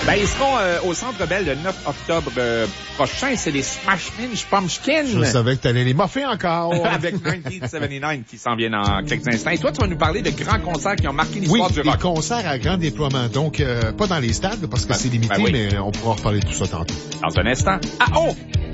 Ben, ils seront au Centre Bell le 9 octobre prochain. C'est les Smashing Pumpkins. Je savais que t'allais les moffer encore. Avec 1979 qui s'en viennent en quelques instants. Et toi, tu vas nous parler de grands concerts qui ont marqué l'histoire du rock. Oui, des concerts à grand déploiement. Donc, pas dans les stades parce que c'est limité, mais on pourra reparler de tout ça tantôt. Dans un instant. Ah, oh!